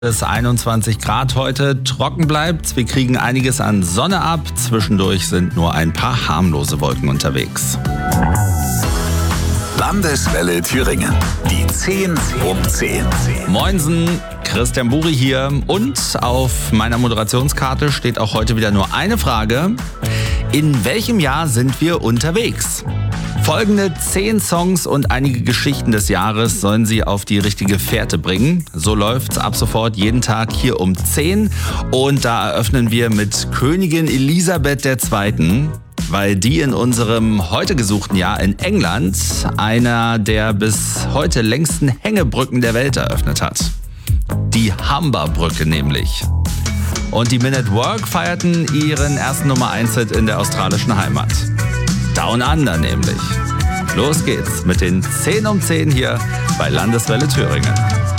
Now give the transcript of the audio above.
Bis 21 Grad heute, trocken bleibt's, wir kriegen einiges an Sonne ab, zwischendurch sind nur ein paar harmlose Wolken unterwegs. Landeswelle Thüringen, die 10 um 10. Moinsen, Christian Buri hier und auf meiner Moderationskarte steht auch heute wieder nur eine Frage. In welchem Jahr sind wir unterwegs? Folgende 10 Songs und einige Geschichten des Jahres sollen Sie auf die richtige Fährte bringen. So läuft's ab sofort jeden Tag hier um 10. Und da eröffnen wir mit Königin Elisabeth II., weil die in unserem heute gesuchten Jahr in England einer der bis heute längsten Hängebrücken der Welt eröffnet hat. Die Humber-Brücke nämlich. Und die Men at Work feierten ihren ersten Nummer 1-Hit in der australischen Heimat. Down Under nämlich. Los geht's mit den 10 um 10 hier bei Landeswelle Thüringen.